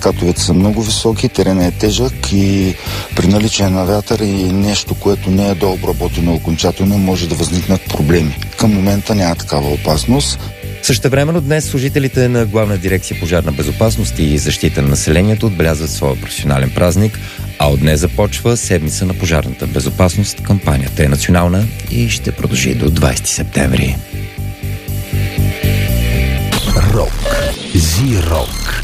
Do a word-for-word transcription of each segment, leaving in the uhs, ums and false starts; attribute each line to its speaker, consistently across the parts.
Speaker 1: скатовете са много високи, теренът е тежък и при наличие на вятър и нещо, което не е дообработено окончателно, може да възникнат проблеми. Към момента няма такава опасност.
Speaker 2: Същевременно днес служителите на Главна дирекция пожарна безопасност и защита на населението отбелязват своя професионален празник, а от днес започва седмица на пожарната безопасност. Кампанията е национална и ще продължи до двадесети септември.
Speaker 3: Рок. Зи-рок.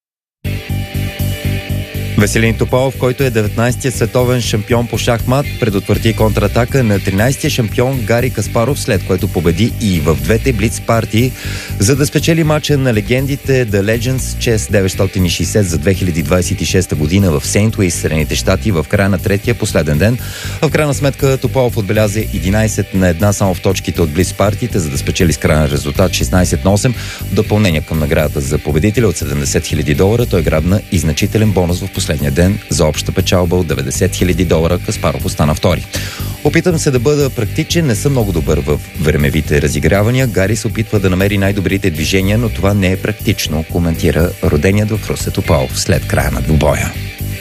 Speaker 2: Веселин Тополов, който е деветнадесетият световен шампион по шахмат, предотврати контратака на тринадесетия шампион Гари Каспаров, след което победи и в двете блиц партии, за да спечели мача на легендите The Legends Chess деветстотин и шейсет за две хиляди двадесет и шеста година в Сейнт Луис, Съединените щати, в края на третия последен ден. В крайна сметка Тополов отбеляза единадесет на една само в точките от блиц партиите, за да спечели с крайен резултат шестнадесет на осем. В допълнение към наградата за победителя от седемдесет хиляди долара, той грабна и значителен бонус в последния ден за обща печалба от деветдесет хиляди долара. Каспаров остана втори. Опитам се да бъда практичен, не съм много добър в времевите разигравания. Гари се опитва да намери най-добрите движения, но това не е практично, коментира роденият в Русе Тополов след края на двубоя.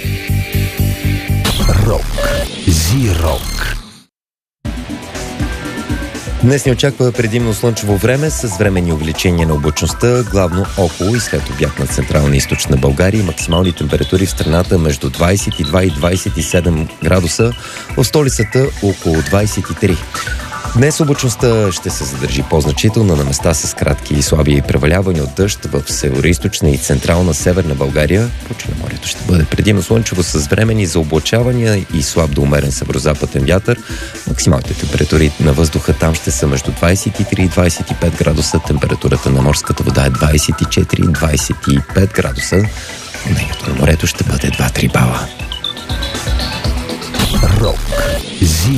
Speaker 3: Рок. Зи-рок.
Speaker 2: Днес ни очаква предимно слънчево време с временни увеличения на облачността, главно около и след обяд на Централна и Източна България. Максимални температури в страната между двадесет и два и двадесет и седем градуса, в столицата около двадесет и три. Днес облачността ще се задържи по-значително на места с кратки и слаби превалявания от дъжд в североизточна и централна северна България. По Черноморието ще бъде предимно слънчево с времени за облачавания и слаб до умерен северозападен вятър. Максималните температури на въздуха там ще са между двадесет и три и двадесет и пет градуса. Температурата на морската вода е двадесет и четири и двадесет и пет градуса. Мнението на морето ще бъде два до три бала.
Speaker 3: Рок. Зи